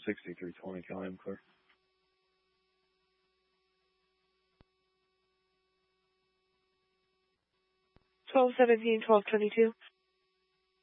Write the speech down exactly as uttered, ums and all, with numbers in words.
sixty-three twenty, Kelly, I'm clear. twelve seventeen, twelve twenty-two.